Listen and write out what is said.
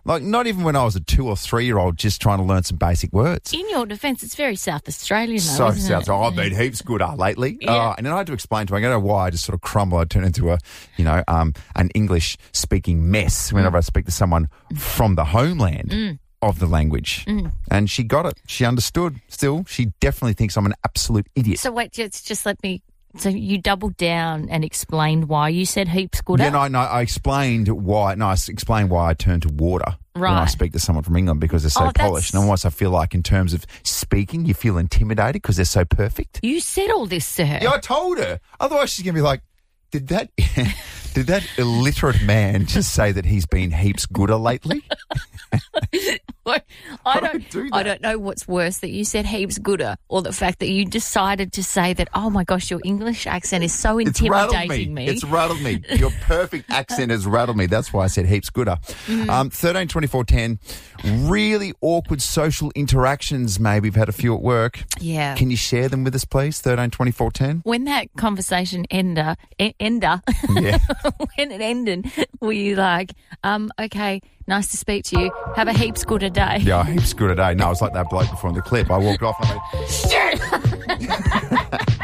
Like, not even when I was a 2 or 3 year old just trying to learn some basic words. In your defence, it's very South Australian, though, So isn't South, it? I've been heaps gooder lately. Yeah. And then I had to explain to him, I don't know why I just sort of crumble. I turn into an English speaking mess whenever I speak to someone from the homeland of the language. And she got it. She understood. Still, she definitely thinks I'm an absolute idiot. So wait, just let me... So you doubled down and explained why you said heaps gooder? Yeah, no, I explained why. No, I explained why I turn to water when I Right. speak to someone from England because they're so Oh, that's- polished. And almost I feel like in terms of speaking, you feel intimidated because they're so perfect. You said all this, sir. Yeah, I told her. Otherwise, she's going to be like, did that illiterate man just say that he's been heaps gooder lately? I don't do that. I don't know what's worse, that you said heaps gooder or the fact that you decided to say that, oh my gosh, your English accent is so It's rattled intimidating me. It's rattled me. Your perfect accent has rattled me. That's why I said heaps gooder. 13, 24, 10. Really awkward social interactions maybe. You've had a few at work. Yeah. Can you share them with us, please? 13, 24, 10. When that conversation Yeah. when it ended, were you like, okay, nice to speak to you. Have a heaps gooder day. Yeah, heaps good today. No, I was like that bloke before in the clip. I walked off and I went, shit!